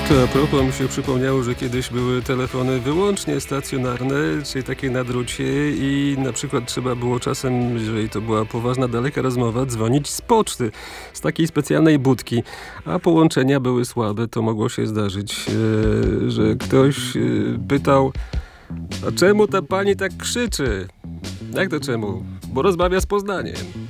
To a propos mi się przypomniało, że kiedyś były telefony wyłącznie stacjonarne, czyli takie na drucie i na przykład trzeba było czasem, jeżeli to była poważna, daleka rozmowa, dzwonić z poczty, z takiej specjalnej budki, a połączenia były słabe. To mogło się zdarzyć, że ktoś pytał: a czemu ta pani tak krzyczy? Jak to czemu? Bo rozmawia z Poznaniem.